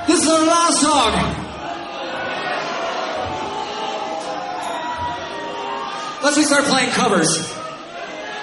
This is our last song. Let's start playing covers.